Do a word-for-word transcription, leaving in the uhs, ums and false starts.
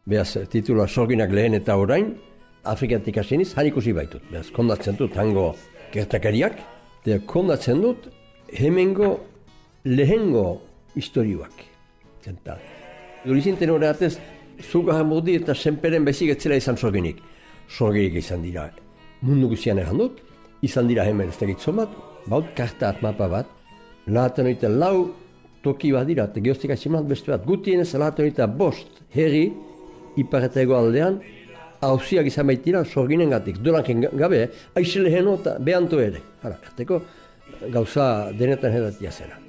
Beaz, titula sorginak lehen eta orain, Afrikatik hasiniz, han ikusi baitut. Beaz, kondatzen dut hango gertakariak, eta kondatzen dut hemengo lehengo historioak. Zenta. Durizinten horretaz, zuga hamurdi eta senperen bezik etzela izan sorginik. Sorgirik izan dira. Mundu guzian egan dut, izan dira hemen ez tegitzo bat, baut karta mapa bat, lahaten oita lau toki bat dira, eta geostik atximat beste bat, gutienez lahaten oita bost herri, iparetego aldean, hauziak izan baitira sorginen gatik, dolanken gabe, aize leheno eta behanto ere. Hala, erteko gauza denetan edatia zera.